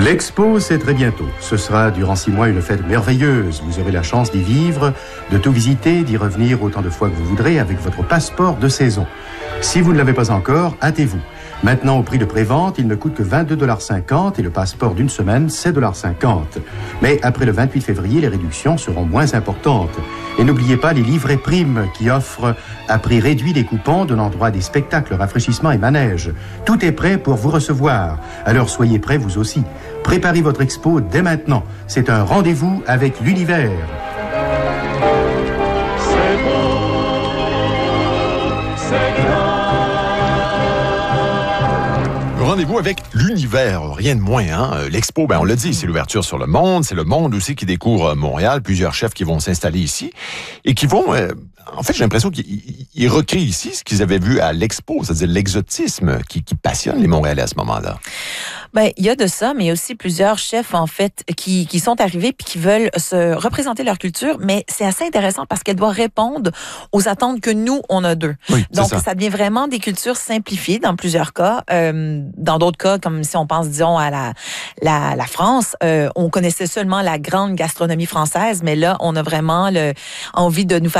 L'Expo, c'est très bientôt. Ce sera durant 6 mois une fête merveilleuse. Vous aurez la chance d'y vivre, de tout visiter, d'y revenir autant de fois que vous voudrez avec votre passeport de saison. Si vous ne l'avez pas encore, hâtez-vous. Maintenant, au prix de prévente, il ne coûte que 22,50 $ et le passeport d'une semaine, 7,50 $. Mais après le 28 février, les réductions seront moins importantes. Et n'oubliez pas les livrets primes qui offrent à prix réduit des coupons donnant droit à des spectacles, rafraîchissements et manèges. Tout est prêt pour vous recevoir. Alors soyez prêts vous aussi. Préparez votre expo dès maintenant. C'est un rendez-vous avec l'univers. C'est beau, c'est grand. Rendez-vous avec l'univers, rien de moins. L'Expo, on l'a dit, c'est l'ouverture sur le monde. C'est le monde aussi qui découvre Montréal. Plusieurs chefs qui vont s'installer ici et qui vont... en fait, j'ai l'impression qu'ils recréent ici ce qu'ils avaient vu à l'Expo, c'est-à-dire l'exotisme qui passionne les Montréalais à ce moment-là. Il y a de ça, mais il y a aussi plusieurs chefs, en fait, qui sont arrivés puis qui veulent se représenter leur culture, mais c'est assez intéressant parce qu'elle doit répondre aux attentes que nous, on a d'eux. Oui, donc, ça devient vraiment des cultures simplifiées dans plusieurs cas. Dans d'autres cas, comme si on pense, disons, à la France, on connaissait seulement la grande gastronomie française, mais là, on a vraiment envie de nous faire